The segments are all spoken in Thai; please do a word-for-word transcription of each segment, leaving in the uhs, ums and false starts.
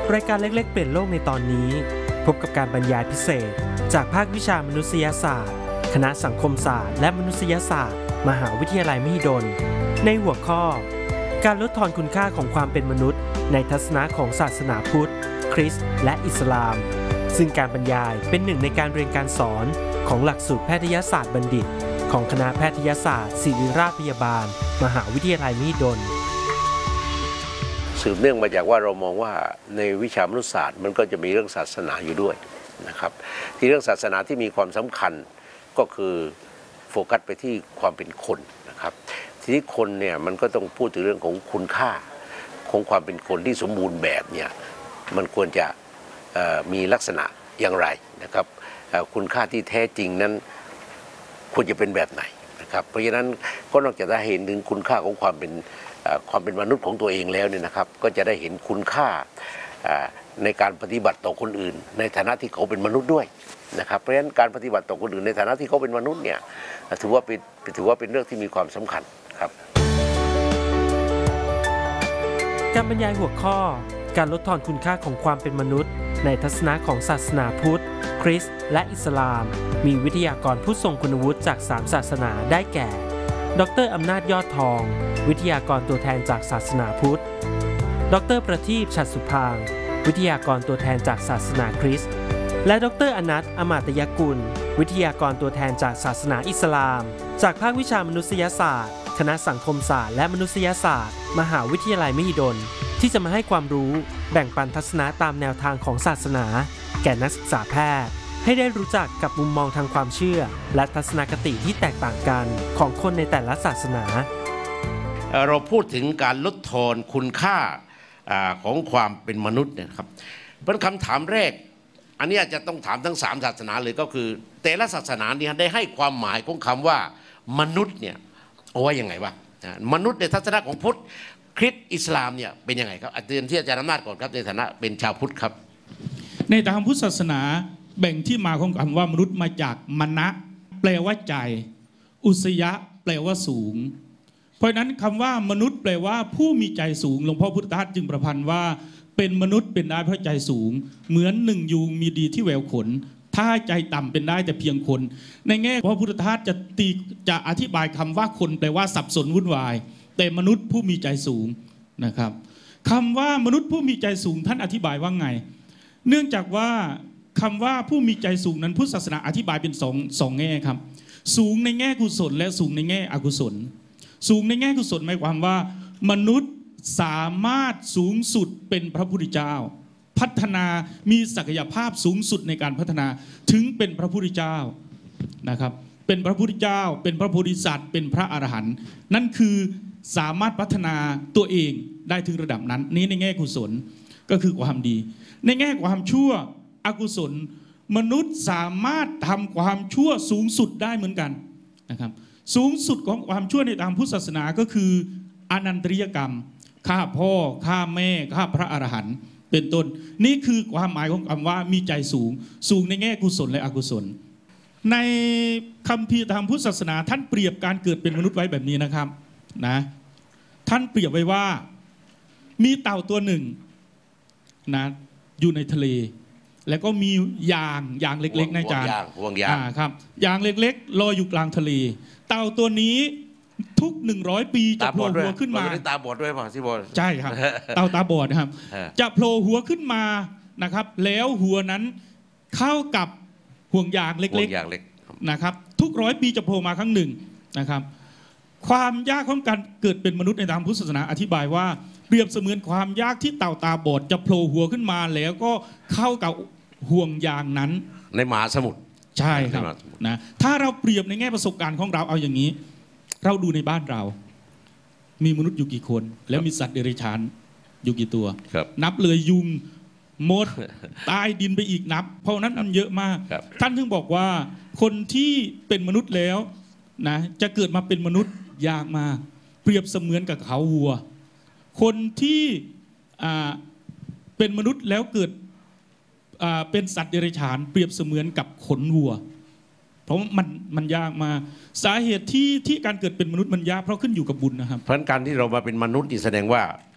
รายการเล็กๆเปลี่ยนโลกในตอนนี้พบกับการบรรยายพิเศษจากภาควิชามนุษยศาสตร์คณะสังคมศาสตร์และมนุษยศาสตร์มหาวิทยาลัยมหิดลในหัวข้อการลดทอนคุณค่าของความเป็นมนุษย์ในทัศนะของศาสนาพุทธคริสต์และอิสลามซึ่งการบรรยายเป็นหนึ่งในการเรียนการสอนของหลักสูตรแพทยศาสตร์บัณฑิตของคณะแพทยศาสตร์ศิริราชพยาบาลมหาวิทยาลัยมหิดลสืบเนื่องมาจากว่าเรามองว่าในวิชามนุษยศาสตร์มันก็จะมีเรื่องศาสนาอยู่ด้วยนะครับที่เรื่องศาสนาที่มีความสำคัญก็คือโฟกัสไปที่ความเป็นคนนะครับทีนี้คนเนี่ยมันก็ต้องพูดถึงเรื่องของคุณค่าของความเป็นคนที่สมบูรณ์แบบเนี่ยมันควรจะมีลักษณะอย่างไรนะครับคุณค่าที่แท้จริงนั้นควรจะเป็นแบบไหนนะครับเพราะฉะนั้นก็นอกจากจะเห็นถึงคุณค่าของความเป็นความเป็นมนุษย์ของตัวเองแล้วเนี่ยนะครับก็จะได้เห็นคุณค่าในการปฏิบัติต่อคนอื่นในฐานะที่เขาเป็นมนุษย์ด้วยนะครับเพราะฉะนั้นการปฏิบัติต่อคนอื่นในฐานะที่เขาเป็นมนุษย์เนี่ยถือว่าเป็นถือว่าเป็นเรื่องที่มีความสำคัญครับการบรรยายหัวข้อการลดทอนคุณค่าของความเป็นมนุษย์ในทัศนะของศาสนาพุทธคริสต์และอิสลามมีวิทยากรผู้ทรงคุณวุฒิจากสามศาสนาได้แก่ดร.อำนาจยอดทองวิทยากรตัวแทนจากศาสนาพุทธดร.ประทีปฉัตรสุพางค์วิทยากรตัวแทนจากศาสนาคริสต์และดร.อนัท อมาตยกุลวิทยากรตัวแทนจากศาสนาอิสลามจากภาควิชามนุษยศาสตร์คณะสังคมศาสตร์และมนุษยศาสตร์มหาวิทยาลัยมหิดลที่จะมาให้ความรู้แบ่งปันทัศนะตามแนวทางของศาสนาแก่นักศึกษาแพทย์ให้ได้รู้จักกับมุมมองทางความเชื่อและทัศนคติที่แตกต่างกันของคนในแต่ละศาสนาเราพูดถึงการลดทอนคุณค่าของความเป็นมนุษย์นะครับเป็นคำถามแรกอันนี้อาจจะต้องถามทั้งสามศาสนาเลยก็คือแต่ละศาสนาเนี่ยได้ให้ความหมายของคำว่ามนุษย์เนี่ยเอาไว้ยังไงวะมนุษย์ในทัศนะของพุทธคริสต์อิสลามเนี่ยเป็นยังไงครับอาจารย์ที่อาจารย์อำนาจก่อนครับในฐานะเป็นชาวพุทธครับในทางพุทธศาสนาแบ่งที่มาของคำว่ามนุษย์มาจากมณะแปลว่าใจอุสยะแปลว่าสูงเพราะนั้นคำว่ามนุษย์แปลว่าผู้มีใจสูงหลวงพ่อพุทธทาสจึงประพันธ์ว่าเป็นมนุษย์เป็นได้เพราะใจสูงเหมือนหนึ่งยูงมีดีที่แววขนถ้าใจต่ำเป็นได้แต่เพียงคนในแง่พระพุทธทาสจะตีจะอธิบายคำว่าคนแปลว่าสับสนวุ่นวายแต่มนุษย์ผู้มีใจสูงนะครับคำว่ามนุษย์ผู้มีใจสูงท่านอธิบายว่าไงเนื่องจากว่าคำว่าผู้มีใจสูงนั้นพุทธศาสนาอธิบายเป็นสองสองแง่ครับสูงในแง่กุศลและสูงในแง่อกุศลสูงในแง่กุศลหมายความว่ามนุษย์สามารถสูงสุดเป็นพระพุทธเจ้าพัฒนามีศักยภาพสูงสุดในการพัฒนาถึงเป็นพระพุทธเจ้านะครับเป็นพระพุทธเจ้าเป็นพระโพธิสัตว์เป็นพระอรหันต์นั่นคือสามารถพัฒนาตัวเองได้ถึงระดับนั้นนี้ในแง่กุศลก็คือความดีในแง่ความชั่วอกุศลมนุษย์สามารถทำความชั่วสูงสุดได้เหมือนกันนะครับสูงสุดของความชั่วในทางพุทธศาสนาก็คืออนันตริยกรรมฆ่าพ่อฆ่าแม่ฆ่าพระอรหันต์เป็นต้นนี่คือความหมายของคำว่ามีใจสูงสูงในแง่กุศลและอกุศลในคัมภีร์ทางพุทธศาสนาท่านเปรียบการเกิดเป็นมนุษย์ไว้แบบนี้นะครับนะท่านเปรียบไว้ว่ามีเต่าตัวหนึ่งนะอยู่ในทะเลแล้วก็มียางยางเล็กๆในจานห่วงยางครับยางเล็กๆลอยอยู่กลางทะเลเต่าตัวนี้ทุกหนึ่งร้อยปีจะโผล่หัวขึ้นมาตาบอดด้วยป่ะที่บอดใช่ครับเต่าตาบอดนะครับจะโผล่หัวขึ้นมานะครับแล้วหัวนั้นเข้ากับห่วงยางเล็กๆนะครับทุกร้อยปีจะโผล่มาครั้งหนึ่งนะครับความยากของการเกิดเป็นมนุษย์ในทางพุทธศาสนาอธิบายว่าเปรียบเสมือนความยากที่เต่าตาบอดจะโผล่หัวขึ้นมาแล้วก็เข้ากับห่วงยางนั้นในมหาสมุทรใช่ครับนะถ้าเราเปรียบในแง่ประสบการณ์ของเราเอาอย่างนี้เราดูในบ้านเรามีมนุษย์อยู่กี่คนแล้วมีสัตว์เดรัจฉานอยู่กี่ตัวนับเลยยุงมดตายดินไปอีกนับเพราะนั้นมันเยอะมากท่านถึงบอกว่าคนที่เป็นมนุษย์แล้วนะจะเกิดมาเป็นมนุษย์ยากมากเปรียบเสมือนกับเขาวัวคนที่เป็นมนุษย์แล้วเกิดเป็นสัตว์เดรัจฉานเปรียบเสมือนกับขนวัวเพราะมันมันยากมาสาเหตุที่ที่การเกิดเป็นมนุษย์มันยากเพราะขึ้นอยู่กับบุญนะครับเพราะการที่เรามาเป็นมนุษย์นี่แสดงว่า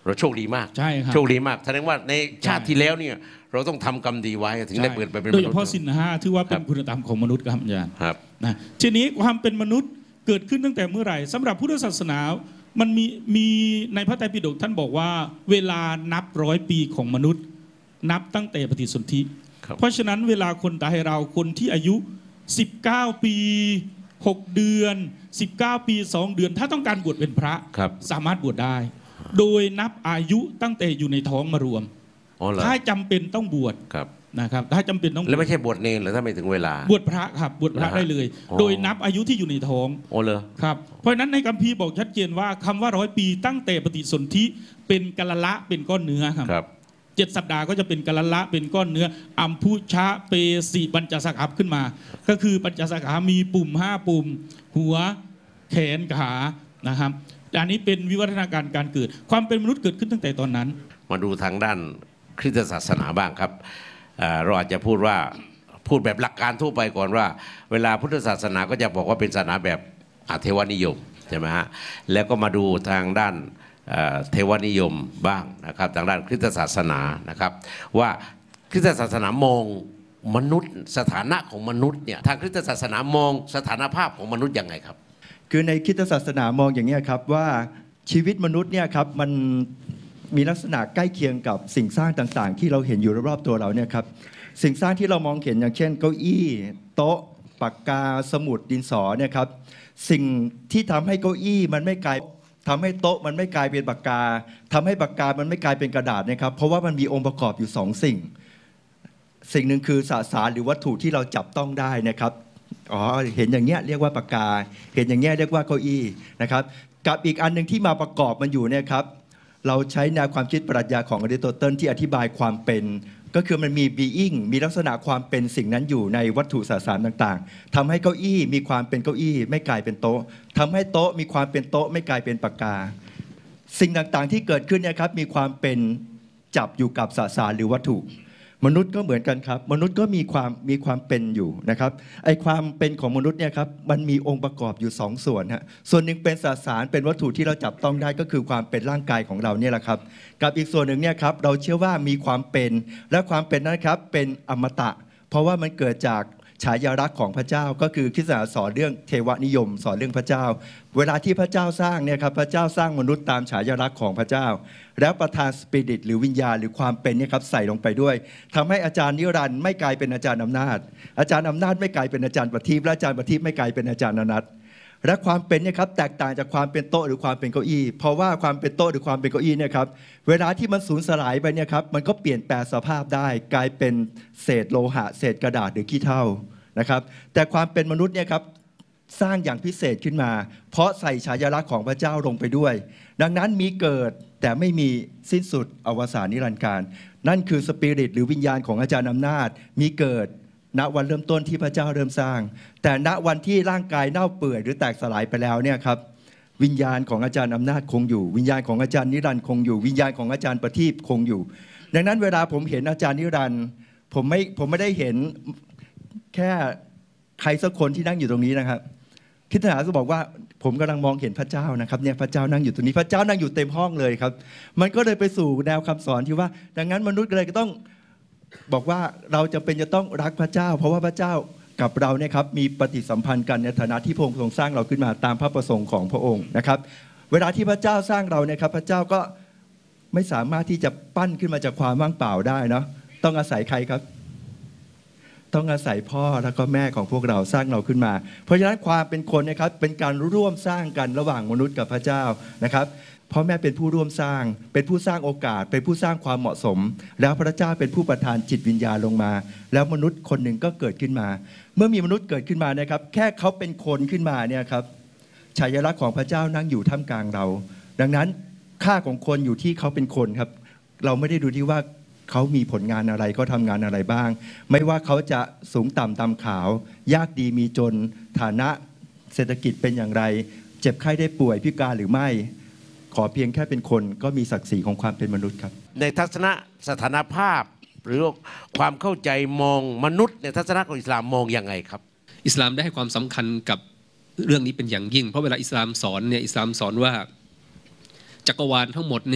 เราโชคดีมากใช่ครับโชคดีมากแสดงว่าในชาติที่แล้วเนี่ยเราต้องทำกรรมดีไว้ถึงได้เปิดไปเป็นมโดนุยษเฉย์พาะสินห้าถือว่าเป็นครับคุณธรรมของมนุษย์ครับอาจารย์ครับนะทีนี้ความเป็นมนุษย์เกิดขึ้นตั้งแต่เมื่อไหร่สำหรับพุทธศาสนามันมีมีในพระไตรปิฎกท่านบอกว่าเวลานับร้อยปีของมนุษย์นับตั้งแต่ปฏิสนธิครับเพราะฉะนั้นเวลาคนตายเราคนที่อายุสิบเก้าปีหกเดือนสิบเก้าปีสองเดือนถ้าต้องการบวชเป็นพระครับสามารถบวชได้ โดยนับอายุตั้งแต่อยู่ในท้องมารวมอ๋อเหรอถ้าจำเป็นต้องบวชครับนะครับถ้าจำเป็นต้องบแล้ววชไม่ใช่บวชเนรหรือถ้าไม่ถึงเวลาบวชพระครับบวชพระเหรอฮะได้เลยอ๋อโดยนับอายุที่อยู่ในท้องโอ้เลยครับเพราะฉะนั้นในคัมภีร์บอกชัดเจนว่าคำว่าร้อยปีตั้งแต่ปฏิสนธิเป็นกะละละเป็นก้อนเนื้อครับครับเจ็ดสัปดาห์ก็จะเป็นกะละละเป็นก้อนเนื้ออัมพุชะเปสีปัญจสขับขึ้นมา ก็คือปัญจสขับมีปุ่มห้าปุ่ม หัวแขนขานะครับอันนี้เป็นวิวัฒนาการการเกิด ความเป็นมนุษย์เกิดขึ้นตั้งแต่ตอนนั้นมาดูทางด้านคริสตศาสนาบ้างครับเอ่อเราอาจจะพูดว่าพูดแบบหลักการทั่วไปก่อนว่า เวลาพุทธศาสนาก็จะบอกว่าเป็นศาสนาแบบอเทวนิยมใช่ไหมฮะแล้วก็มาดูทางด้านเอ่อเทวนิยมบ้างนะครับทางด้านคริสตศาสนานะครับว่าคริสตศาสนามองมนุษย์สถานะของมนุษย์เนี่ยทางคริสตศาสนามองสถานภาพของมนุษย์ยังไงครับคือในคริสตศาสนามองอย่างนี้ครับว่าชีวิตมนุษย์เนี่ยครับมันมีลักษณะใกล้เคียงกับสิ่งสร้างต่างๆ ที่เราเห็นอยู่รอบๆตัวเราเนี่ยครับสิ่งสร้างที่เรามองเห็นอย่างเช่นเก้าอี้โต๊ะปากกาสมุดดินสอเนี่ยครับสิ่งที่ทำให้เก้าอี้มันไม่กลายทำให้โต๊ะมันไม่กลายเป็นปากกาทำให้ปากกามันไม่กลายเป็นกระดาษนะครับเพราะว่ามันมีองค์ประกอบอยู่สองสิ่ง สิ่งหนึ่งคือสสารหรือวัตถุที่เราจับต้องได้นะครับอ๋อเห็นอย่างเงี้ยเรียกว่าปากกาเห็นอย่างเงี้ยเรียกว่าเก้าอี้นะครับกับอีกอันหนึ่งที่มาประกอบมันอยู่เนี่ยครับเราใช้แนวความคิดปรัชญาของอริสโตเติลที่อธิบายความเป็นก็คือมันมี being มีลักษณะความเป็นสิ่งนั้นอยู่ในวัตถุสสารต่างๆทำให้เก้าอี้มีความเป็นเก้าอี้ไม่กลายเป็นโต๊ะทำให้โต๊ะมีความเป็นโต๊ะไม่กลายเป็นปากกาสิ่งต่างๆที่เกิดขึ้นเนี่ยครับมีความเป็นจับอยู่กับสสารหรือวัตถุมนุษย์ก็เหมือนกันครับมนุษย์ก็มีความมีความเป็นอยู่นะครับไอ้ความเป็นของมนุษย์เนี่ยครับมันมีองค์ประกอบอยู่สองส่วนฮะส่วนหนึ่งเป็นสสารเป็นวัตถุที่เราจับต้องได้ก็คือความเป็นร่างกายของเราเนี่ยแหละครับกับอีกส่วนหนึ่งเนี่ยครับเราเชื่อว่ามีความเป็นและความเป็นนั้นครับเป็นอมตะ เพราะว่ามันเกิดจากฉายาลักษณ์ของพระเจ้าก็คือคริสตศาสนาสอนเรื่องเทวนิยมสอนเรื่องพระเจ้าเวลาที่พระเจ้าสร้างเนี่ยครับพระเจ้าสร้างมนุษย์ตามฉายาลักษณ์ของพระเจ้าแล้วประทานสปิริตหรือวิญญาณหรือความเป็นเนี่ยครับใส่ลงไปด้วยทำให้อาจารย์นิรันดร์ไม่กลายเป็นอาจารย์อำนาจอาจารย์อำนาจไม่กลายเป็นอาจารย์ประทีปและอาจารย์ประทีปไม่กลายเป็นอาจารย์อนัทและความเป็นเนี่ยครับแตกต่างจากความเป็นโต๊ะหรือความเป็นเก้าอี้เพราะว่าความเป็นโต๊ะหรือความเป็นเก้าอี้เนี่ยครับเวลาที่มันสูญสลายไปเนี่ยครับมันก็เปลี่ยนแปลงสภาพได้กลายเป็นเศษโลหะเศษกระดาษหรือขี้เถ้านะครับแต่ความเป็นมนุษย์เนี่ยครับสร้างอย่างพิเศษขึ้นมาเพราะใส่ฉายาลักษณ์ของพระเจ้าลงไปด้วยดังนั้นมีเกิดแต่ไม่มีสิ้นสุดอวสานนิรันดร์การนั่นคือสปิริตหรือวิญญาณของอาจารย์อำนาจมีเกิดณวันเริ่มต้นที่พระเจ้าเริ่มสร้างแต่ณวันที่ร่างกายเน่าเปื่อยหรือแตกสลายไปแล้วเนี่ยครับวิญญาณของอาจารย์อำนาจคงอยู่วิญญาณของอาจารย์นิรันดร์คงอยู่วิญญาณของอาจารย์ประทีปคงอยู่ดังนั้นเวลาผมเห็นอาจารย์นิรันดร์ผมไม่ผมไม่ได้เห็นแค่ใครสักคนที่นั่งอยู่ตรงนี้นะครับคริสตศาสนาจะบอกว่าผมกำลังมองเห็นพระเจ้านะครับเนี่ยพระเจ้านั่งอยู่ตรงนี้พระเจ้านั่งอยู่เต็มห้องเลยครับมันก็เลยไปสู่แนวคำสอนที่ว่าดังนั้นมนุษย์เลยก็ต้องบอกว่าเราจะเป็นจะต้องรักพระเจ้าเพราะว่าพระเจ้ากับเราเนี่ยครับมีปฏิสัมพันธ์กันในฐานะที่พระองค์ทรงสร้างเราขึ้นมาตามพระประสงค์ของพระองค์นะครับเวลาที่พระเจ้าสร้างเราเนี่ยครับพระเจ้าก็ไม่สามารถที่จะปั้นขึ้นมาจากความว่างเปล่าได้เนาะต้องอาศัยใครครับต้องอาศัยพ่อแล้วก็แม่ของพวกเราสร้างเราขึ้นมาเพราะฉะนั้นความเป็นคนนะครับเป็นการร่วมสร้างกันระหว่างมนุษย์กับพระเจ้านะครับพ่อแม่เป็นผู้ร่วมสร้างเป็นผู้สร้างโอกาสเป็นผู้สร้างความเหมาะสมแล้วพระเจ้าเป็นผู้ประทานจิตวิญญาณลงมาแล้วมนุษย์คนหนึ่งก็เกิดขึ้นมาเมื่อมีมนุษย์เกิดขึ้นมานะครับแค่เขาเป็นคนขึ้นมาเนี่ยครับฉายาลักษณ์ของพระเจ้านั่งอยู่ท่ามกลางเราดังนั้นค่าของคนอยู่ที่เขาเป็นคนครับเราไม่ได้ดูที่ว่าเขามีผลงานอะไรเขาทำงานอะไรบ้างไม่ว่าเขาจะสูงต่ำต่ำขาวยากดีมีจนฐานะเศรษฐกิจเป็นอย่างไรเจ็บไข้ได้ป่วยพิการหรือไม่ขอเพียงแค่เป็นคนก็มีศักดิ์ศรีของความเป็นมนุษย์ครับในทัศนะสถานภาพหรือความเข้าใจมองมนุษย์ในทัศนะของอิสลามมองยังไงครับอิสลามได้ให้ความสำคัญกับเรื่องนี้เป็นอย่างยิ่งเพราะเวลาอิสลามสอนเนี่ยอิสลามสอนว่าจักรวาลทั้งหมดเนี่ย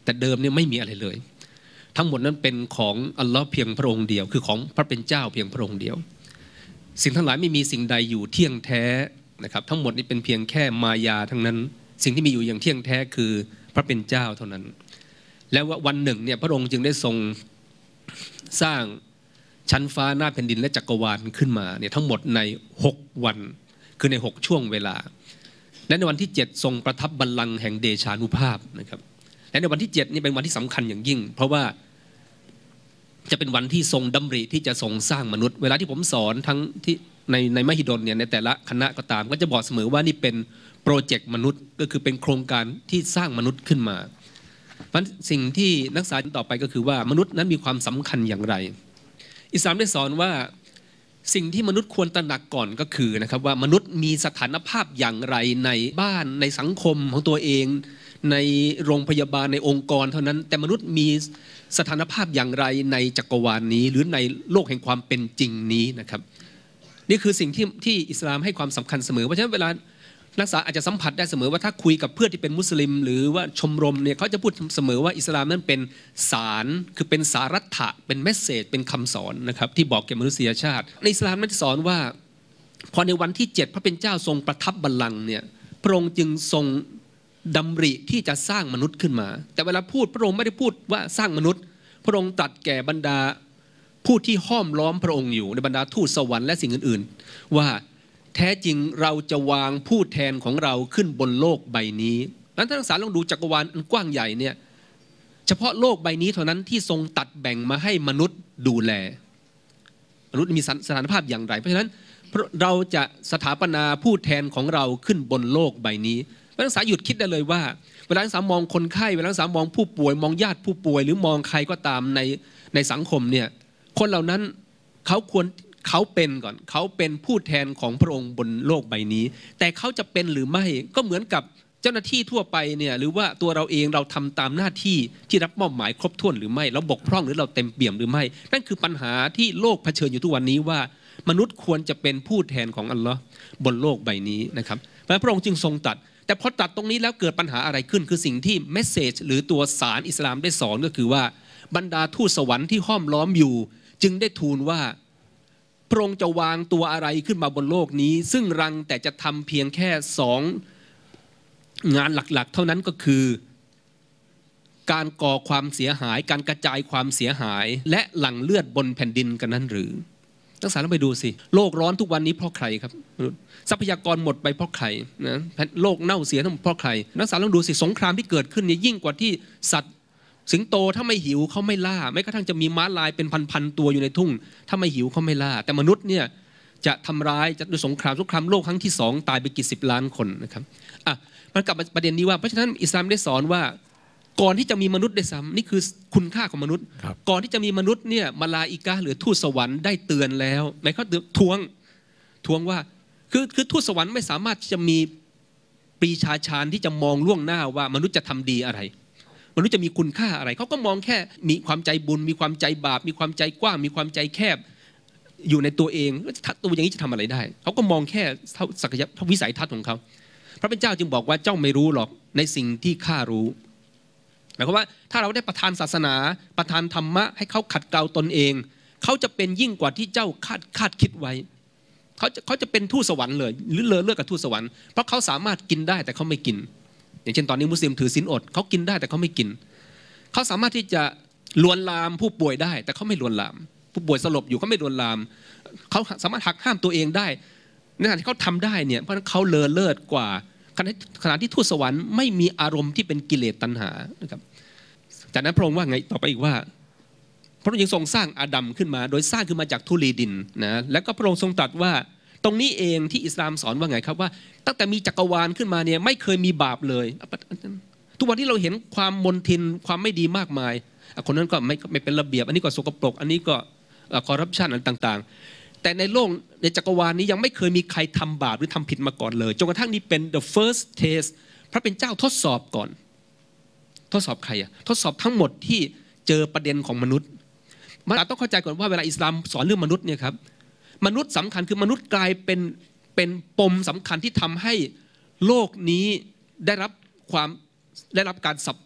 แต่เดิมเนี่ยไม่มีอะไรเลยทั้งหมดนั้นเป็นของอัลลอฮ์เพียงพระองค์เดียวคือของพระเป็นเจ้าเพียงพระองค์เดียวสิ่งทั้งหลายไม่มีสิ่งใดอยู่เที่ยงแท้นะครับทั้งหมดนี้เป็นเพียงแค่มายาทั้งนั้นสิ่งที่มีอยู่อย่างเที่ยงแท้คือพระเป็นเจ้าเท่านั้นและว่าวันหนึ่งเนี่ยพระองค์จึงได้ทรงสร้างชั้นฟ้าหน้าแผ่นดินและจักรวาลขึ้นมาเนี่ยทั้งหมดในหกวันคือในหกช่วงเวลาและในวันที่เจ็ดทรงประทับบัลลังก์แห่งเดชานุภาพนะครับและในวันที่เจ็ดนี่เป็นวันที่สำคัญอย่างยิ่งเพราะว่าจะเป็นวันที่ทรงดำริที่จะทรงสร้างมนุษย์เวลาที่ผมสอนทั้งที่ในในมหิดลเนี่ยในแต่ละคณะก็ตามก็จะบอกเสมอว่านี่เป็นโปรเจกต์มนุษย์ก็คือเป็นโครงการที่สร้างมนุษย์ขึ้นมาเพราะสิ่งที่นักศึกษาต่อไปก็คือว่ามนุษย์นั้นมีความสำคัญอย่างไรอิสลามได้สอนว่าสิ่งที่มนุษย์ควรตระหนักก่อนก็คือนะครับว่ามนุษย์มีสถานภาพอย่างไรในบ้านในสังคมของตัวเองในโรงพยาบาลในองค์กรเท่านั้นแต่มนุษย์มีสถานภาพอย่างไรในจักรวาลนี้หรือในโลกแห่งความเป็นจริงนี้นะครับนี่คือสิ่งที่ที่อิสลามให้ความสำคัญเสมอเพราะฉะนั้นเวลานักศึกษาอาจจะสัมผัสได้เสมอว่าถ้าคุยกับเพื่อนที่เป็นมุสลิมหรือว่าชมรมเนี่ยเขาจะพูดเสมอว่าอิสลามนั้นเป็นสารคือเป็นสารัตถะเป็นเมสเสจเป็นคำสอนนะครับที่บอกแก่มนุษยชาติในอิสลามนั้นสอนว่าพอในวันที่เจ็ดพระเป็นเจ้าทรงประทับบัลลังก์เนี่ยพระองค์จึงทรงดำริที่จะสร้างมนุษย์ขึ้นมาแต่เวลาพูดพระองค์ไม่ได้พูดว่าสร้างมนุษย์พระองค์ตรัสแก่บรรดาผู้ที่ห้อมล้อมพระองค์อยู่ในบรรดาทูตสวรรค์และสิ่งอื่นๆว่าแท้จริงเราจะวางผู้แทนของเราขึ้นบนโลกใบนี้แล้วท่านนักศึกษาลองดูจักรวาลอันกว้างใหญ่เนี่ยเฉพาะโลกใบนี้เท่านั้นที่ทรงตัดแบ่งมาให้มนุษย์ดูแลมนุษย์มีสถานภาพอย่างไรเพราะฉะนั้นเราจะสถาปนาผู้แทนของเราขึ้นบนโลกใบนี้นักศึกษาหยุดคิดได้เลยว่าเวลานักศึกษามองคนไข้เวลานักศึกษามองผู้ป่วยมองญาติผู้ป่วยหรือมองใครก็ตามในในสังคมเนี่ยคนเหล่านั้นเขาควรเขาเป็นก่อนเขาเป็นผู้แทนของพระองค์บนโลกใบนี้แต่เขาจะเป็นหรือไม่ก็เหมือนกับเจ้าหน้าที่ทั่วไปเนี่ยหรือว่าตัวเราเองเราทำตามหน้าที่ที่รับมอบหมายครบถ้วนหรือไม่เราบกพร่องหรือเราเต็มเปี่ยมหรือไม่นั่นคือปัญหาที่โลกเผชิญอยู่ทุกวันนี้ว่ามนุษย์ควรจะเป็นผู้แทนของอัลลอฮ์บนโลกใบนี้นะครับเพราะพระองค์จึงทรงตรัสแต่พอตัดตรงนี้แล้วเกิดปัญหาอะไรขึ้นคือสิ่งที่เมสเสจหรือตัวสารอิสลามได้สอนก็คือว่าบรรดาทูตสวรรค์ที่ห้อมล้อมอยู่จึงได้ทูลว่าพระองค์จะวางตัวอะไรขึ้นมาบนโลกนี้ซึ่งรังแต่จะทำเพียงแค่สองงานหลักๆเท่านั้นก็คือการก่อความเสียหายการกระจายความเสียหายและหลั่งเลือดบนแผ่นดินกันนั้นหรือนักศึกษาลองไปดูสิโลกร้อนทุกวันนี้เพราะใครครับทรัพยากรหมดไปเพราะใครนะโลกเน่าเสียทั้งหมดเพราะใครนักศึกษาลองดูสิสงครามที่เกิดขึ้นเนี่ยยิ่งกว่าที่สัตว์สิงโตถ้าไม่หิวเขาไม่ล่าแม้กระทั่งจะมีม้าลายเป็นพันๆตัวอยู่ในทุ่งถ้าไม่หิวเขาไม่ล่าแต่มนุษย์เนี่ยจะทำร้ายจะด้วยสงครามสงครามโลกครั้งที่สองตายไปกี่สิบล้านคนนะครับอ่ะมันกลับมาประเด็นนี้ว่าเพราะฉะนั้นอิสลามได้สอนว่าก่อนที่จะมีมนุษย์ได้ซ้ำนี่คือคุณค่าของมนุษย์ก่อนที่จะมีมนุษย์เนี่ยมาลาอิกะห์หรือทูตสวรรค์ได้เตือนแล้วหมายเขาทวงทวงว่าคือคือทูตสวรรค์ไม่สามารถจะมีปรีชาญาณที่จะมองล่วงหน้าว่ามนุษย์จะทำดีอะไรมนุษย์จะมีคุณค่าอะไรเขาก็มองแค่มีความใจบุญมีความใจบาปมีความใจกว้างมีความใจแคบอยู่ในตัวเองตัวอย่างนี้จะทำอะไรได้เขาก็มองแค่ศักยภาพวิสัยทัศน์ของเขาพระเป็นเจ้าจึงบอกว่าเจ้าไม่รู้หรอกในสิ่งที่ข้ารู้หมายความว่าถ้าเราได้ประทานศาสนาประทานธรรมะให้เขาขัดเกลาตนเองเขาจะเป็นยิ่งกว่าที่เจ้าคาดคาดคิดไว้เขาจะเขาจะเป็นทูตสวรรค์เลยหรือเลอเลิกกับทูตสวรรค์เพราะเขาสามารถกินได้แต่เขาไม่กินอย่างเช่นตอนนี้มุสลิมถือศีลอดเขากินได้แต่เขาไม่กินเขาสามารถที่จะลวนลามผู้ป่วยได้แต่เขาไม่ลวนลามผู้ป่วยสลบอยู่เขาไม่ลวนลามเขาสามารถหักห้ามตัวเองได้ในขณะที่เขาทำได้เนี่ยเพราะเขาเลอเลิศกว่าขณะที่ทูตสวรรค์ไม่มีอารมณ์ที่เป็นกิเลสตัณหานะครับจากนั้นพระองค์ว่าไงต่อไปอีกว่าพระองค์ยังทรงสร้างอาดัมขึ้นมาโดยสร้างขึ้นมาจากธุลีดินนะแล้วก็พระองค์ทรงตรัสว่าตรงนี้เองที่อิสลามสอนว่าไงครับว่าตั้งแต่มีจักรวาลขึ้นมาเนี่ยไม่เคยมีบาปเลยทุกวันที่เราเห็นความมนทินความไม่ดีมากมายคนนั้นก็ไม่ไม่เป็นระเบียบอันนี้ก็สกปรกอันนี้ก็คอร์รัปชันอะไรต่างๆแต่ในโลกในจักรวาลนี้ยังไม่เคยมีใครทำบาปหรือทำผิดมาก่อนเลยจนกระทั่งนี้เป็น the first test พระเป็นเจ้าทดสอบก่อนทดสอบใครอะทดสอบทั้งหมดที่เจอประเด็นของมนุษย์มันต้องเข้าใจก่อนว่าเวลาอิสลามสอนเรื่องมนุษย์เนี่ยครับมนุษย์สำคัญคือมนุษย์กลายเป็นเป็นปมสำคัญที่ทำให้โลกนี้ได้รับความได้รับการ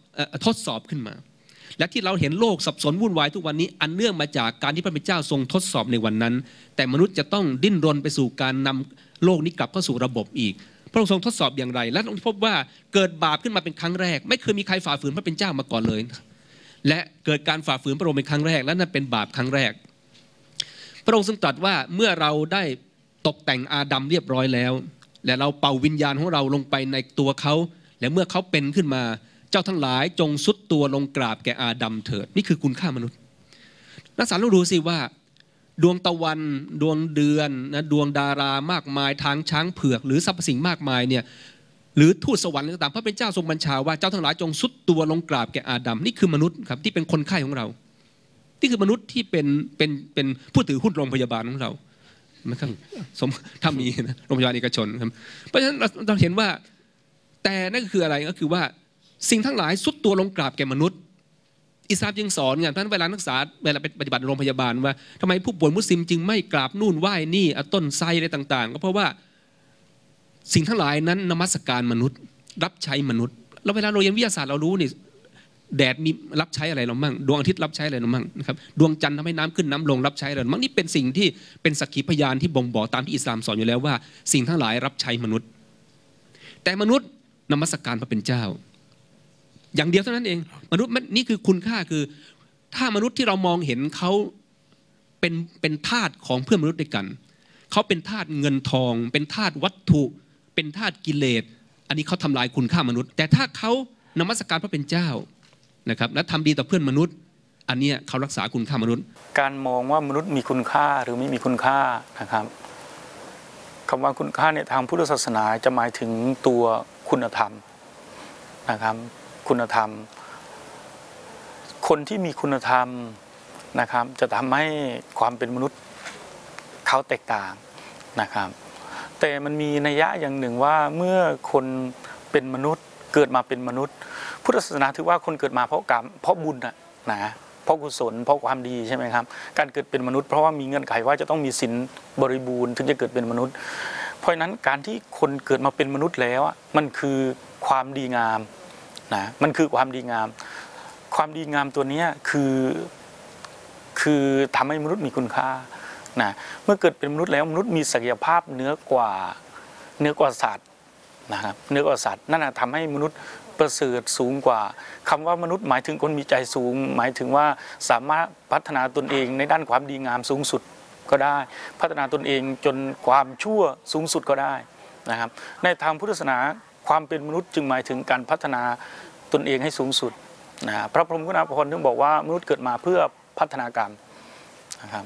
ทดสอบขึ้นมาและที่เราเห็นโลกสับสนวุ่นวายทุกวันนี้อันเนื่องมาจากการที่พระเป็นเจ้าทรงทดสอบในวันนั้นแต่มนุษย์จะต้องดิ้นรนไปสู่การนำโลกนี้กลับเข้าสู่ระบบอีกพระองค์ทรงทดสอบอย่างไรและพบว่าเกิดบาปขึ้นมาเป็นครั้งแรกไม่เคยมีใครฝ่าฝืนพระเป็นเจ้ามาก่อนเลยและเกิดการฝ่าฝืนพระองค์เป็นครั้งแรกและนั่นเป็นบาปครั้งแรกพระองค์ทรงตรัสว่าเมื่อเราได้ตกแต่งอาดัมเรียบร้อยแล้วและเราเป่าวิญญาณของเราลงไปในตัวเขาและเมื่อเขาเป็นขึ้นมาเจ้าทั้งหลายจงสุดตัวลงกราบแก่อาดัมเถิดนี่คือคุณค่ามนุษย์นักศึกษาเราดูสิว่าดวงตะวันดวงเดือนนะดวงดารามากมายทางช้างเผือกหรือสรรพสิ่งมากมายเนี่ยหรือทูตสวรรค์ต่างๆพระเป็นเจ้าทรงบัญชาว่าเจ้าทั้งหลายจงสุดตัวลงกราบแก่อาดัมนี่คือมนุษย์ครับที่เป็นคนไข้ของเรานี่คือมนุษย์ที่เป็นเป็นเป็นผู้ถือหุ้นโรงพยาบาลของเราไม่ต้องสมถ้ามีนะโรงพยาบาลเอกชนครับเพราะฉะนั้นเราเห็นว่าแต่นั่นก็คืออะไรก็คือว่าสิ่งทั้งหลายสุดตัวลงกราบแก่มนุษย์อิสลามจึงสอนไงเพราะฉะนั้นเวลานักศึกษาเวลาไปปฏิบัติโรงพยาบาลว่าทำไมผู้ป่วยมุสลิมจึงไม่กราบนู่นไหว้นี่ต้นไทรอะไรต่างๆก็เพราะว่าสิ่งทั้งหลายนั้นนมัสการมนุษย์รับใช้มนุษย์แล้วเวลาเราเรียนวิทยาศาสตร์เรารู้นี่แดดมีรับใช้อะไรเรามั่งดวงอาทิตย์รับใช้อะไรเรามั่งนะครับดวงจันทร์ทำให้น้ำขึ้นน้ำลงรับใช้อะไรมั่งนี่เป็นสิ่งที่เป็นสักขีพยานที่บ่งบอกตามที่อิสลามสอนอยู่แล้วว่าสิ่งทั้งหลายรับใช้มนุษย์แต่มนุษย์นมัสการพระเป็นเจ้าอย่างเดียวเท่านั้นเองมนุษย์นี่คือคุณค่าคือถ้ามนุษย์ที่เรามองเห็นเขาเป็นเป็นทาสของเพื่อนมนุษย์ด้วยกันเขาเป็นทาสเงินทองเป็นทาสวัตถุเป็นทาสกิเลสอันนี้เขาทำลายคุณค่ามนุษย์แต่ถ้าเขานมัสการพระเป็นเจ้านะครับและทำดีต่อเพื่อนมนุษย์อันนี้เขารักษาคุณค่ามนุษย์การมองว่ามนุษย์มีคุณค่าหรือไม่มีคุณค่านะครับคำว่าคุณค่าเนี่ยทางพุทธศาสนาจะหมายถึงตัวคุณธรรมนะครับคุณธรรมคนที่มีคุณธรรมนะครับจะทำให้ความเป็นมนุษย์เขาแตกต่างนะครับแต่มันมีนัยยะอย่างหนึ่งว่าเมื่อคนเป็นมนุษย์เกิดมาเป็นมนุษย์พุทธศาสนาถือว่าคนเกิดมาเพราะกรรมเพราะบุญนะนะเพราะกุศลเพราะความดีใช่ไหมครับการเกิดเป็นมนุษย์เพราะว่ามีเงื่อนไขว่าจะต้องมีศีลบริบูรณ์ถึงจะเกิดเป็นมนุษย์เพราะฉะนั้นการที่คนเกิดมาเป็นมนุษย์แล้วมันคือความดีงามนะมันคือความดีงามความดีงามตัวนี้คือคือทำให้มนุษย์มีคุณค่านะเมื่อเกิดเป็นมนุษย์แล้วมนุษย์มีศักยภาพเหนือกว่าเหนือกว่าสัตว์นะครับเหนือกว่าสัตว์นั่นทำให้มนุษย์ประเสริฐสูงกว่าคำว่ามนุษย์หมายถึงคนมีใจสูงหมายถึงว่าสามารถพัฒนาตนเองในด้านความดีงามสูงสุดก็ได้พัฒนาตนเองจนความชั่วสูงสุดก็ได้นะครับในทางพุทธศาสนาความเป็นมนุษย์จึงหมายถึงการพัฒนาตนเองให้สูงสุดนะพระพรหมกุณาภรณ์ถึงบอกว่ามนุษย์เกิดมาเพื่อพัฒนากรรมนะครับ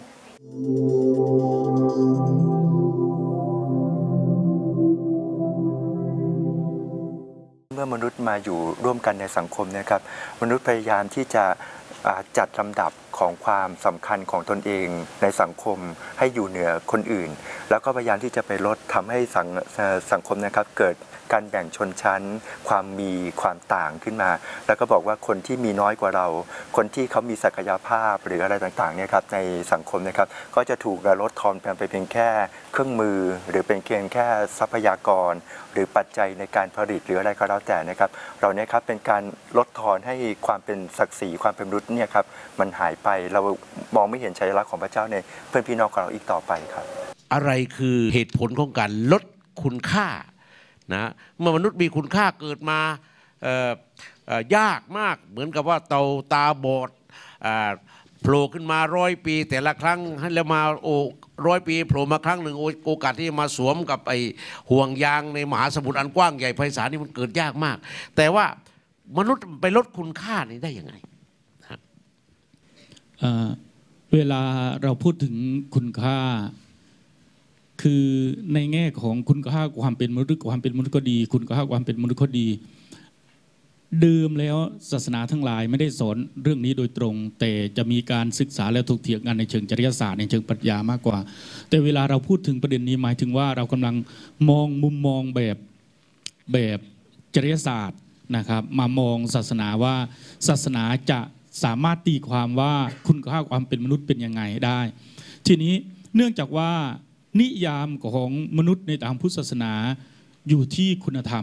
เมื่อมนุษย์มาอยู่ร่วมกันในสังคมนะครับมนุษย์พยายามที่จะจัดลำดับของความสำคัญของตนเองในสังคมให้อยู่เหนือคนอื่นแล้วก็พยายามที่จะไปลดทำให้สังสังคมนะครับเกิดการแบ่งชนชั้นความมีความต่างขึ้นมาแล้วก็บอกว่าคนที่มีน้อยกว่าเราคนที่เขามีศักยภาพหรืออะไรต่างๆเนี่ยครับในสังคมนะครับก็จะถูกลดทอนไปเป็นแค่เครื่องมือหรือเป็นเพียงแค่ทรัพยากรหรือปัจจัยในการผลิตหรืออะไรก็แล้วแต่นะครับเราเนี่ยครับเป็นการลดทอนให้ความเป็นศักดิ์ศรีความเป็นมนุษย์เนี่ยครับมันหายไปเรามองไม่เห็นชัยลักษณ์ของพระเจ้าในเพื่อนพี่น้องของเราอีกต่อไปครับอะไรคือเหตุผลของการลดคุณค่านะเมื่อมนุษย์มีคุณค่าเกิดมาเอ่อเอ่อยากมากเหมือนกับว่าเต่าตาบอดโผล่ขึ้นมาร้อยปีแต่ละครั้งแล้วมาโอ้ร้อยปีโผล่มาครั้งหนึ่งโอกาสที่มาสวมกับไอ้ห่วงยางในมหาสมุทรอันกว้างใหญ่ไพศาลนี่มันเกิดยากมากแต่ว่ามนุษย์ไปลดคุณค่านี้ได้ยังไงเวลาเราพูดถึงคุณค่าคือในแง่ของคุณค่าความเป็นมนุษย์ความเป็นมนุษย์ก็ดีคุณค่าความเป็นมนุษย์ก็ดีเดิมแล้วศาสนาทั้งหลายไม่ได้สอนเรื่องนี้โดยตรงแต่จะมีการศึกษาและถกเถียงกันในเชิงจริยศาสตร์ในเชิงปรัชญามากกว่าแต่เวลาเราพูดถึงประเด็นนี้หมายถึงว่าเรากำลังมองมุมมองแบบแบบจริยศาสตร์นะครับมามองศาสนาว่าศาสนาจะสามารถตีความว่าคุณค่าความเป็นมนุษย์เป็นยังไงได้ทีนี้เนื่องจากว่านิยามของมนุษย์ในทางพุทธศาสนาอยู่ที่คุณธรรม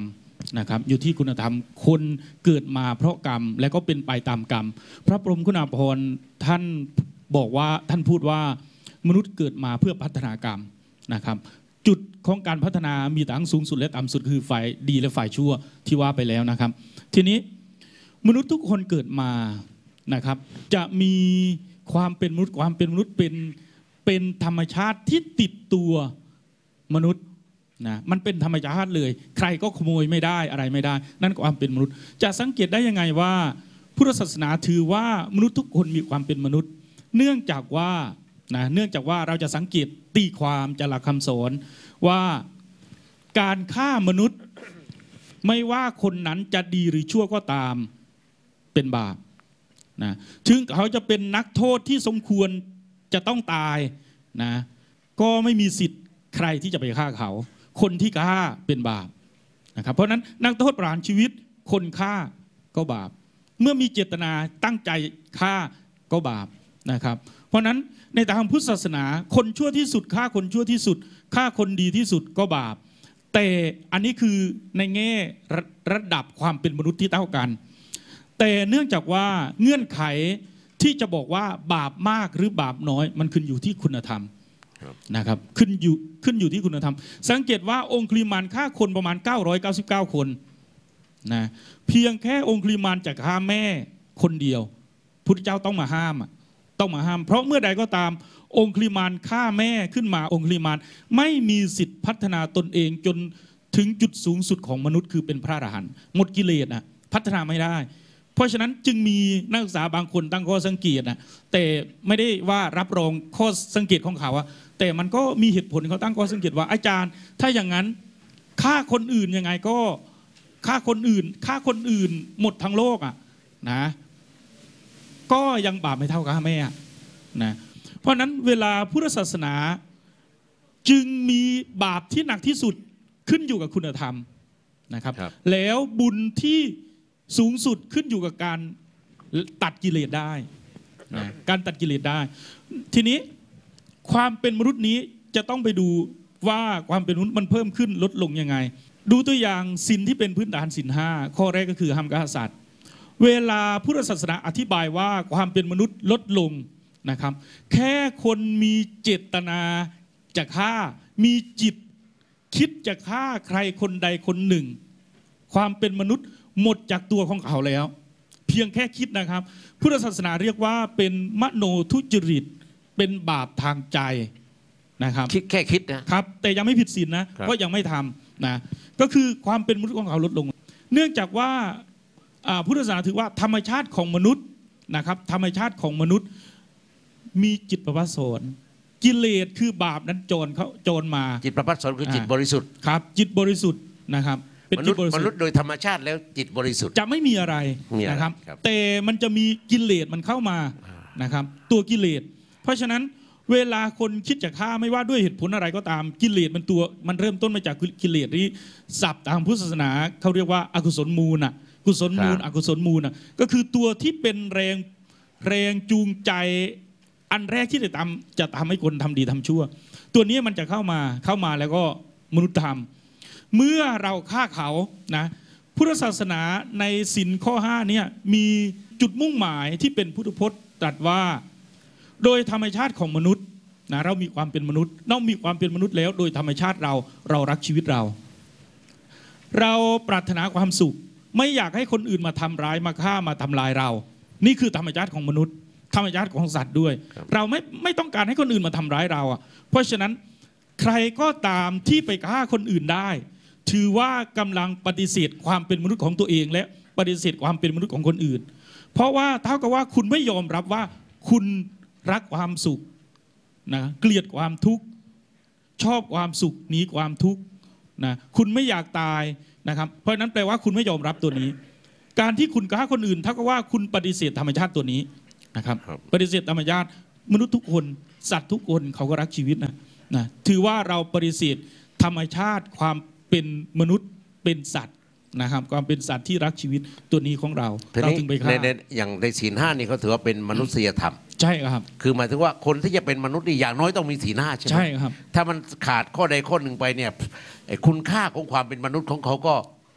นะครับอยู่ที่คุณธรรมคนเกิดมาเพราะกรรมและก็เป็นไปตามกรรมพระพรหมคุณาภรณ์ท่านบอกว่าท่านพูดว่ามนุษย์เกิดมาเพื่อพัฒนากรรมนะครับจุดของการพัฒนามีทั้งสูงสุดและต่ำสุดคือฝ่ายดีและฝ่ายชั่วที่ว่าไปแล้วนะครับทีนี้มนุษย์ทุกคนเกิดมานะครับจะมีความเป็นมนุษย์ความเป็นมนุษย์เป็นเป็นธรรมชาติที่ติดตัวมนุษย์นะมันเป็นธรรมชาติเลยใครก็ขโมยไม่ได้อะไรไม่ได้นั่นความเป็นมนุษย์จะสังเกตได้ยังไงว่าพุทธศาสนาถือว่ามนุษย์ทุกคนมีความเป็นมนุษย์เนื่องจากว่านะเนื่องจากว่าเราจะสังเกตตีความจากหลักคำสอนว่าการฆ่ามนุษย์ไม่ว่าคนนั้นจะดีหรือชั่วก็ตามเป็นบาปนะถึงเขาจะเป็นนักโทษที่สมควรจะต้องตายนะก็ไม่มีสิทธิ์ใครที่จะไปฆ่าเขาคนที่ฆ่าเป็นบาปนะครับเพราะนั้นนักโทษประหารชีวิตคนฆ่าก็บาปเมื่อมีเจตนาตั้งใจฆ่าก็บาปนะครับเพราะนั้นในทางพุทธศาสนาคนชั่วที่สุดฆ่าคนชั่วที่สุดฆ่าคนดีที่สุดก็บาปแต่อันนี้คือในแง่ระระดับความเป็นมนุษย์ที่เท่ากันแต่เนื่องจากว่าเงื่อนไขที่จะบอกว่าบาปมากหรือบาปน้อยมันขึ้นอยู่ที่คุณธรรมนะครับขึ้นอยู่ขึ้นอยู่ที่คุณธรรมสังเกตว่าองคุลิมานฆ่าคนประมาณเก้าร้อยเก้าสิบเก้าคนนะเพียงแค่องคุลิมานจะฆ่าแม่คนเดียวพุทธเจ้าต้องมาห้ามต้องมาห้ามเพราะเมื่อใดก็ตามองคุลิมานฆ่าแม่ขึ้นมาองคุลิมานไม่มีสิทธิ์พัฒนาตนเองจนถึงจุดสูงสุดของมนุษย์คือเป็นพระอรหันต์หมดกิเลสนะพัฒนาไม่ได้เพราะฉะนั้นจึงมีนักศึกษาบางคนตั้งข้อสังเกตนะแต่ไม่ได้ว่ารับรองข้อสังเกตของเขาแต่มันก็มีเหตุผลเขาตั้งข้อสังเกตว่าอาจารย์ถ้าอย่างนั้นฆ่าคนอื่นยังไงก็ฆ่าคนอื่นฆ่าคนอื่นหมดทั้งโลกอ่ะนะก็ยังบาปไม่เท่ากับแม่นะเพราะนั้นเวลาพุทธศาสนาจึงมีบาปที่หนักที่สุดขึ้นอยู่กับคุณธรรมนะครับแล้วบุญที่สูงสุดขึ้นอยู่กับการตัดกิเลสได้นะการตัดกิเลสได้ทีนี้ความเป็นมนุษย์นี้จะต้องไปดูว่าความเป็นมนุษย์มันเพิ่มขึ้นลดลงยังไงดูตัวอย่างศีลที่เป็นพื้นฐานศีลห้าข้อแรกก็คือห้ามฆ่าสัตว์เวลาพุทธศาสนาอธิบายว่าความเป็นมนุษย์ลดลงนะครับแค่คนมีเจตนาจะฆ่ามีจิตคิดจะฆ่าใครคนใดคนหนึ่งความเป็นมนุษย์หมดจากตัวของเขาแล้วเพียงแค่คิดนะครับพุทธศาสนาเรียกว่าเป็นมโนทุจริตเป็นบาปทางใจนะครับคิดแค่คิดนะครับแต่ยังไม่ผิดศีลนะเพราะยังไม่ทำนะก็คือความเป็นมนุษย์ของเขาลดลงเนื่องจากว่าพุทธศาสนาถือว่าธรรมชาติของมนุษย์นะครับธรรมชาติของมนุษย์มีจิตประภัสสรกิเลสคือบาปนั้นโจรเขาโจรมาจิตประภัสสรคือจิตบริสุทธิ์ครับจิตบริสุทธิ์นะครับมนุษย์มนุษย์โดยธรรมชาติแล้วจิตบริสุทธิ์จะไม่มีอะไรนะครับแต่มันจะมีกิเลสมันเข้ามานะครับตัวกิเลสเพราะฉะนั้นเวลาคนคิดจะฆ่าไม่ว่าด้วยเหตุผลอะไรก็ตามกิเลสมันตัวมันเริ่มต้นมาจากกิเลสที่ศัพท์ทางพุทธศาสนาเขาเรียกว่าอกุศลมูลน่ะกุศลมูลอกุศลมูลน่ะก็คือตัวที่เป็นแรงแรงจูงใจอันแรกที่จะทำจะทำให้คนทำดีทำชั่วตัวนี้มันจะเข้ามาเข้ามาแล้วก็มนุษยธรรมเมื่อเราฆ่าเขานะพุทธศาสนาในศีลข้อห้าเนี่ยมีจุดมุ่งหมายที่เป็นพุทธพจน์ตรัสว่าโดยธรรมชาติของมนุษย์นะเรามีความเป็นมนุษย์เรามีความเป็นมนุษย์แล้วโดยธรรมชาติเราเรารักชีวิตเราเราปรารถนาความสุขไม่อยากให้คนอื่นมาทำร้ายมาฆ่ามาทำลายเรานี่คือธรรมชาติของมนุษย์ธรรมชาติของสัตว์ด้วยเราไม่ไม่ต้องการให้คนอื่นมาทำร้ายเราอ่ะเพราะฉะนั้นใครก็ตามที่ไปฆ่าคนอื่นได้ถือว่ากำลังปฏิเสธความเป็นมนุษย์ของตัวเองและปฏิเสธความเป็นมนุษย์ของคนอื่นเพราะว่าเท่ากับว่าคุณไม่ยอมรับว่าคุณรักความสุขนะเกลียดความทุกข์ชอบความสุขหนีความทุกข์นะคุณไม่อยากตายนะครับเพราะนั้นแปลว่าคุณไม่ยอมรับตัวนี้การที่คุณฆ่าคนอื่นเท่ากับว่าคุณปฏิเสธธรรมชาติตัวนี้นะครับปฏิเสธธรรมชาติมนุษย์ทุกคนสัตว์ทุกคนเขาก็รักชีวิตนะนะถือว่าเราปฏิเสธธรรมชาติความเป็นมนุษย์เป็นสัตว์นะครับความเป็นสัตว์ที่รักชีวิตตัวนี้ของเราเราถึงไปฆ่าอย่างในศีลห้านี่เขาถือว่าเป็นมนุษยธรรมใช่ครับคือหมายถึงว่าคนที่จะเป็นมนุษย์นี่อย่างน้อยต้องมีศีลห้าใช่ไหมใช่ครับถ้ามันขาดข้อใดข้อหนึ่งไปเนี่ยคุณค่าของความเป็นมนุษย์ของเขาก็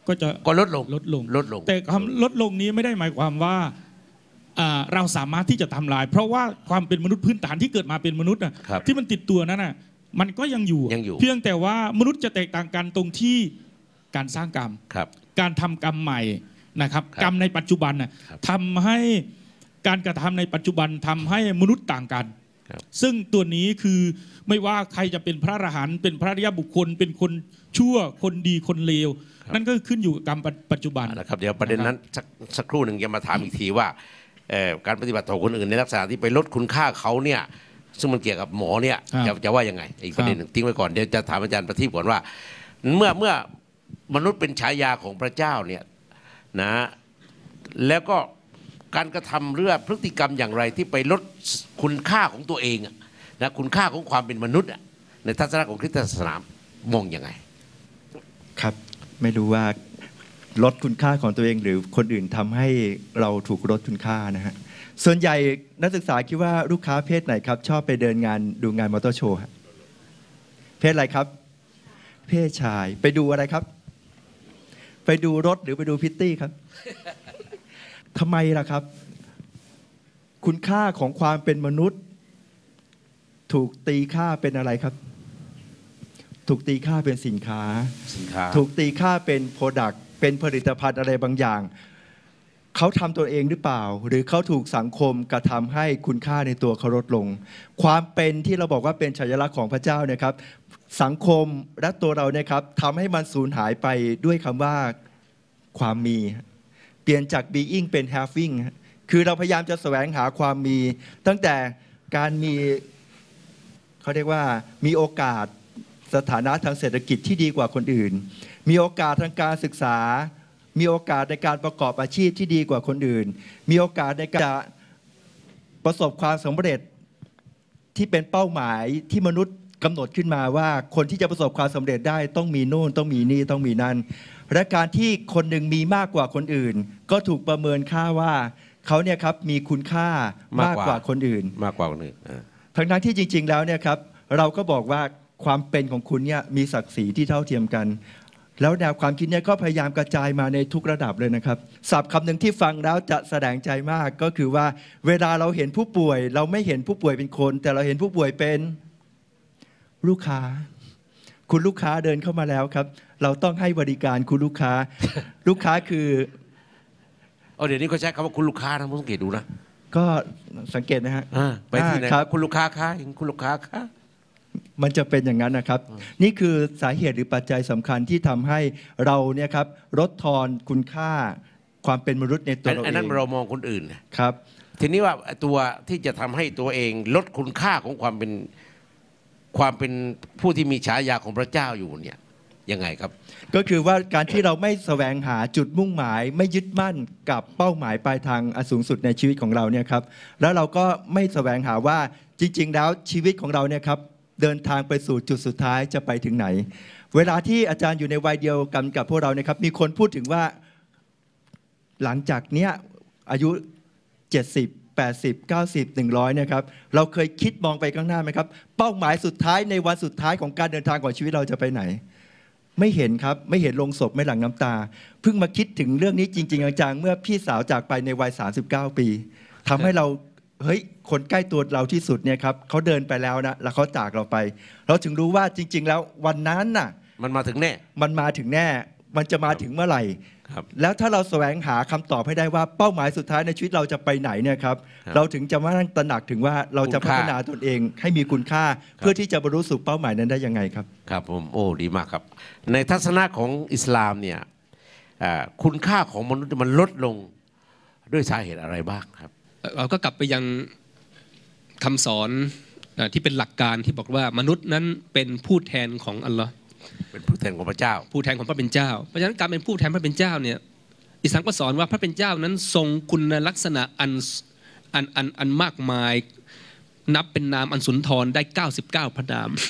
ก็จะก็ลดลงลดลงลดลงแต่คำลดลงนี้ไม่ได้หมายความว่าอ่าเราสามารถที่จะทำลาย เพราะว่าความเป็นมนุษย์พื้นฐานที่เกิดมาเป็นมนุษย์น่ะครับที่มันติดตัวนั้นน่ะมันก็ยังอยู่ยังอยู่เพียงแต่ว่ามนุษย์จะแตกต่างกันตรงที่การสร้างกรรมครับการทำกรรมใหม่นะครับครับกรรมในปัจจุบันน่ะครับทำให้การกระทำในปัจจุบันทำให้มนุษย์ต่างกันครับซึ่งตัวนี้คือไม่ว่าใครจะเป็นพระอรหันต์เป็นพระอริยบุคคล เป็นคนชั่วคนดีคนเลว นั่นก็ขึ้นอยู่กับกรรมปัจจุบันนะครับเดี๋ยวประเด็นนั้นสักสักครู่หนึ่งจะมาถามอีกทีว่าเอ่อการปฏิบัติต่อคนอื่นในลักษณะที่ไปลดคุณค่าเขาเนี่ยซึ่งมันเกี่ยวกับหมอเนี่ยครับจะจะว่ายังไงอีกประเด็นหนึ่งทิ้งไว้ก่อนเดี๋ยวจะถามอาจารย์ประทีปก่อนว่า เมื่อเมื่อมนุษย์เป็นฉายาของพระเจ้าเนี่ยนะแล้วก็การกระทำเรื่องพฤติกรรมอย่างไรที่ไปลดคุณค่าของตัวเองอะนะคุณค่าของความเป็นมนุษย์อะในทัศนะของคริสตศาสนามองยังไงครับไม่รู้ว่าลดคุณค่าของตัวเองหรือคนอื่นทำให้เราถูกลดคุณค่านะฮะส่วนใหญ่นักศึกษาคิดว่าลูกค้าเพศไหนครับชอบไปเดินงานดูงานมอเตอร์โชว์ฮะเพศอะไรครับ เพศชายไปดูอะไรครับ ไปดูรถหรือไปดูพิตตี้ครับ ทำไมล่ะครับ คุณค่าของความเป็นมนุษย์ ถูกตีค่าเป็นอะไรครับ ถูกตีค่าเป็นสินค้าสินค้าถูกตีค่าเป็นโปรดักต์เป็นผลิตภัณฑ์อะไรบางอย่าง เขาทำตัวเองหรือเปล่า หรือเขาถูกสังคมกระทำให้คุณค่าในตัวเขาลดลง ความเป็นที่เราบอกว่าเป็นสัญลักษณ์ของพระเจ้าเนี่ยครับ สังคมและตัวเราเนี่ยครับทำให้มันสูญหายไปด้วยคำว่าความมี เปลี่ยนจาก being เป็น having คือเราพยายามจะแสวงหาความมี ตั้งแต่การมีเขาเรียกว่ามีโอกาสสถานะทางเศรษฐกิจที่ดีกว่าคนอื่น มีโอกาสทางการศึกษา มีโอกาสในการประกอบอาชีพที่ดีกว่าคนอื่น มีโอกาสในการประสบความสำเร็จที่เป็นเป้าหมายที่มนุษย์กำหนดขึ้นมาว่าคนที่จะประสบความสำเร็จได้ต้องมีโน่นต้องมีนี่ต้องมีนั่นและการที่คนหนึ่งมีมากกว่าคนอื่น ก็ถูกประเมินค่าว่าเขาเนี่ยครับมีคุณค่ามากกว่าคนอื่นมากกว่าคนอื่นอ่าทั้งนั้นที่จริง ๆ แล้วเนี่ยครับเราก็บอกว่าความเป็นของคุณเนี่ยมีศักดิ์ศรีที่เท่าเทียมกัน แล้วแนวความคิดเนี่ยก็พยายามกระจายมาในทุกระดับเลยนะครับศัพท์คำหนึ่งที่ฟังแล้วจะแสดงใจมากก็คือว่าเวลาเราเห็นผู้ป่วย เราไม่เห็นผู้ป่วยเป็นคน แต่เราเห็นผู้ป่วยเป็นลูกค้า คุณลูกค้าเดินเข้ามาแล้วครับ เราต้องให้บริการคุณลูกค้า ลูกค้าคือเออเดี๋ยวนี้เขาใช้คำว่าคุณลูกค้านะผมสังเกตดูนะก็สังเกตนะฮะอ่าไปที่ไหนอ่าครับคุณลูกค้าคะคุณลูกค้าคะมันจะเป็นอย่างนั้นนะครับ นี่คือสาเหตุหรือปัจจัยสำคัญที่ทำให้เราเนี่ยครับลดทอนคุณค่าความเป็นมนุษย์ในตัวอันเราเออันนั้นงเรามองคนอื่นครับทีนี้ว่าตัวที่จะทำให้ตัวเองลดคุณค่าของความเป็นความเป็นผู้ที่มีฉายาของพระเจ้าอยู่เนี่ยยังไงครับก็คือว่าการที่เราไม่แสวงหาจุดมุ่งหมาย ไม่ยึดมั่นกับเป้าหมายปลายทางอันสูงสุดในชีวิตของเราเนี่ยครับแล้วเราก็ไม่แสวงหาว่าจริง ๆ แล้วชีวิตของเราเนี่ยครับเดินทางไปสู่จุดสุดท้ายจะไปถึงไหน เวลาที่อาจารย์อยู่ในวัยเดียวกันกับพวกเราเนี่ยครับมีคนพูดถึงว่าหลังจากเนี้ยอายุเจ็ดสิบ แปดสิบ เก้าสิบ หนึ่งร้อยเนี่ยครับเราเคยคิดมองไปข้างหน้าไหมครับเป้าหมายสุดท้ายในวันสุดท้ายของการเดินทางของชีวิตเราจะไปไหน ไม่เห็นครับไม่เห็นลงศพไม่หลั่งน้ำตาเพิ่งมาคิดถึงเรื่องนี้จริงๆจังๆเมื่อพี่สาวจากไปในวัยสามสิบเก้าปีทำให้เราเฮ้ยคนใกล้ตัวเราที่สุดเนี่ยครับเขาเดินไปแล้วนะแล้วเขาจากเราไป เราถึงรู้ว่าจริง ๆ แล้ววันนั้นน่ะมันมาถึงแน่มันมาถึงแน่มันจะมาถึงเมื่อไหร่ครับแล้วถ้าเราแสวงหาคำตอบให้ได้ว่าเป้าหมายสุดท้ายในชีวิตเราจะไปไหนเนี่ยครับครับเราถึงจะมานั่งตระหนักถึงว่าเราจะคุณพัค่าฒนาตนเองให้มีคุณค่า เพื่อที่จะบรรลุสู่เป้าหมายนั้นได้ยังไงครับครับผมโอ้ดีมากครับ ในทัศนะของอิสลามเนี่ยอ่าคุณค่าของมนุษย์มันลดลงด้วยสาเหตุอะไรบ้างครับเราก็กลับไปยังคำสอนอ่าที่เป็นหลักการที่บอกว่ามนุษย์นั้นเป็นผู้แทนของอัลลอฮ์เป็นผู้แทนของพระเจ้าผู้แทนของพระเป็นเจ้า เพราะฉะนั้นการเป็นผู้แทนพระเป็นเจ้าเนี่ยอิสลามก็สอนว่าพระเป็นเจ้านั้นทรงคุณลักษณะอันอันอันอันมากมาย นับเป็นนามอันสุนทรได้เก้าสิบเก้าพระนาม